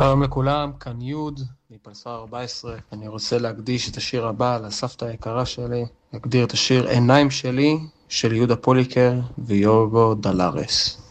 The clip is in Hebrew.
שלום לכולם, כאן יוד, מפלסר 14. אני רוצה להקדיש את השיר הבא לסבתא היקרה שלי, להגדיר את השיר עיניים שלי, של יהודה פוליקר ויורגו דלרס.